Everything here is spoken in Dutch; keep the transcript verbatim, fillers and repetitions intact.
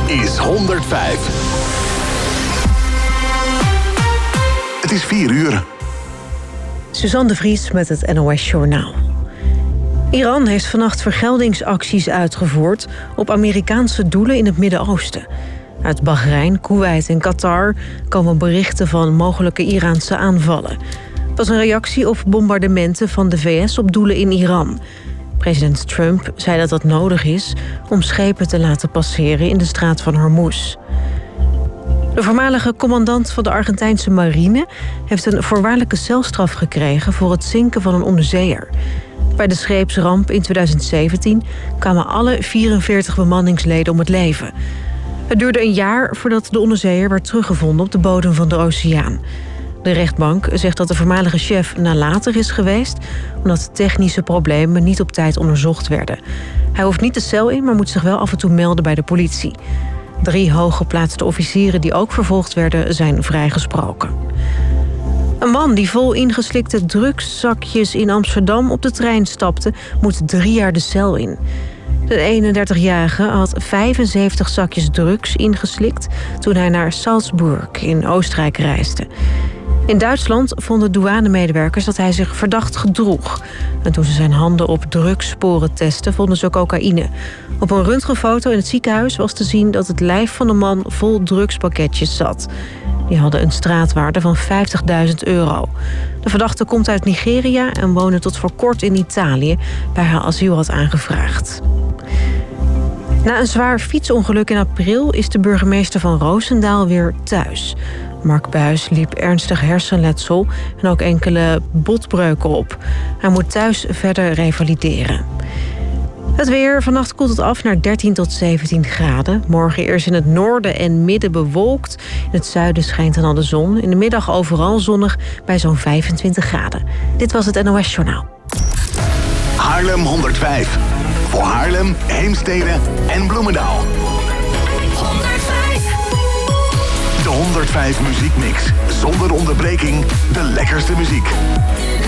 is honderdvijf. Het is vier uur. Suzanne de Vries met het N O S Journaal. Iran heeft vannacht vergeldingsacties uitgevoerd op Amerikaanse doelen in het Midden-Oosten. Uit Bahrein, Koeweit en Qatar komen berichten van mogelijke Iraanse aanvallen. Het was een reactie op bombardementen van de V S op doelen in Iran. President Trump zei dat dat nodig is om schepen te laten passeren in de straat van Hormuz. De voormalige commandant van de Argentijnse marine heeft een voorwaardelijke celstraf gekregen voor het zinken van een onderzeeër. Bij de scheepsramp in tweeduizend zeventien kwamen alle vierenveertig bemanningsleden om het leven. Het duurde een jaar voordat de onderzeeër werd teruggevonden op de bodem van de oceaan. De rechtbank zegt dat de voormalige chef nalatig is geweest omdat technische problemen niet op tijd onderzocht werden. Hij hoeft niet de cel in, maar moet zich wel af en toe melden bij de politie. Drie hooggeplaatste officieren die ook vervolgd werden zijn vrijgesproken. Een man die vol ingeslikte drugszakjes in Amsterdam op de trein stapte, moet drie jaar de cel in. De eenendertigjarige had vijfenzeventig zakjes drugs ingeslikt toen hij naar Salzburg in Oostenrijk reisde. In Duitsland vonden douanemedewerkers dat hij zich verdacht gedroeg. En toen ze zijn handen op drugssporen testen, vonden ze cocaïne. Op een röntgenfoto in het ziekenhuis was te zien dat het lijf van de man vol drugspakketjes zat. Die hadden een straatwaarde van vijftigduizend euro. De verdachte komt uit Nigeria en woonde tot voor kort in Italië, waar hij asiel had aangevraagd. Na een zwaar fietsongeluk in april is de burgemeester van Roosendaal weer thuis. Mark Buijs liep ernstig hersenletsel en ook enkele botbreuken op. Hij moet thuis verder revalideren. Het weer. Vannacht koelt het af naar dertien tot zeventien graden. Morgen eerst in het noorden en midden bewolkt. In het zuiden schijnt dan al de zon. In de middag overal zonnig bij zo'n vijfentwintig graden. Dit was het N O S Journaal. Haarlem honderdvijf. Voor Haarlem, Heemstede en Bloemendaal. honderdvijf. De honderdvijf muziekmix. Zonder onderbreking de lekkerste muziek.